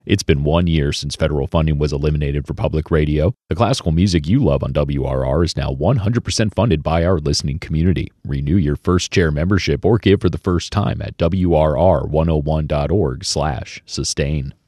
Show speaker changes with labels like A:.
A: It's been 1 year since federal funding was eliminated for public radio. The classical music you love on WRR is now 100% funded by our listening community. Renew your first chair membership or give for the first time at WRR101.org/sustain.